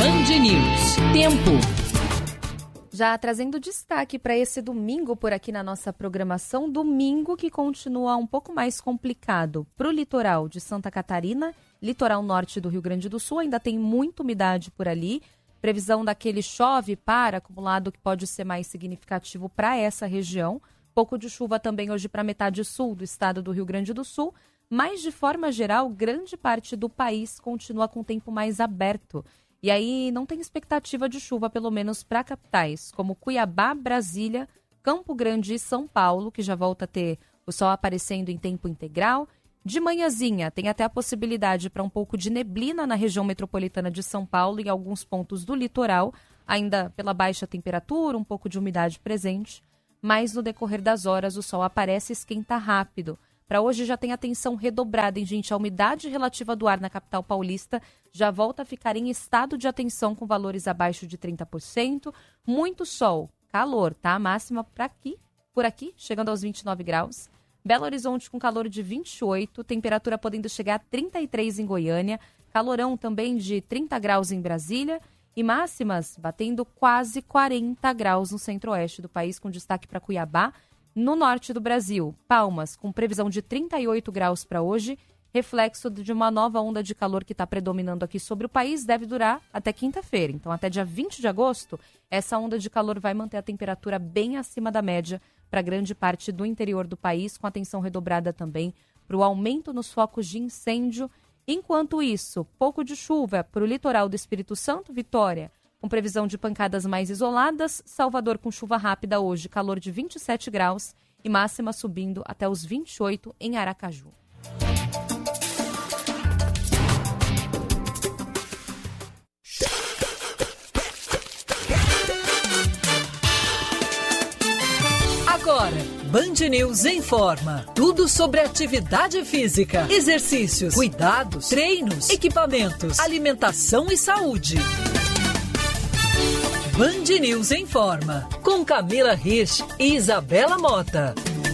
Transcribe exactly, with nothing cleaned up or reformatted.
Band News. Tempo. Já trazendo destaque para esse domingo por aqui na nossa programação, domingo que continua um pouco mais complicado para o litoral de Santa Catarina, litoral norte do Rio Grande do Sul, ainda tem muita umidade por ali, previsão daquele chove para acumulado que pode ser mais significativo para essa região, pouco de chuva também hoje para a metade sul do estado do Rio Grande do Sul, mas de forma geral, grande parte do país continua com o tempo mais aberto. E aí não tem expectativa de chuva, pelo menos para capitais, como Cuiabá, Brasília, Campo Grande e São Paulo, que já volta a ter o sol aparecendo em tempo integral. De manhãzinha, tem até a possibilidade para um pouco de neblina na região metropolitana de São Paulo e em alguns pontos do litoral, ainda pela baixa temperatura, um pouco de umidade presente. Mas no decorrer das horas, o sol aparece e esquenta rápido. Para hoje já tem atenção redobrada, hein, gente? A umidade relativa do ar na capital paulista já volta a ficar em estado de atenção com valores abaixo de trinta por cento. Muito sol, calor, tá? A máxima por aqui, por aqui, chegando aos vinte e nove graus. Belo Horizonte com calor de vinte e oito, temperatura podendo chegar a trinta e três em Goiânia, calorão também de trinta graus em Brasília e máximas batendo quase quarenta graus no centro-oeste do país, com destaque para Cuiabá. No norte do Brasil, Palmas, com previsão de trinta e oito graus para hoje, reflexo de uma nova onda de calor que está predominando aqui sobre o país, deve durar até quinta-feira. Então, até dia vinte de agosto, essa onda de calor vai manter a temperatura bem acima da média para grande parte do interior do país, com atenção redobrada também para o aumento nos focos de incêndio. Enquanto isso, pouco de chuva para o litoral do Espírito Santo, Vitória, com previsão de pancadas mais isoladas, Salvador com chuva rápida hoje, calor de vinte e sete graus e máxima subindo até os vinte e oito em Aracaju. Agora, Band News informa tudo sobre atividade física, exercícios, cuidados, treinos, equipamentos, alimentação e saúde. Band News informa, com Camila Rich e Isabela Mota.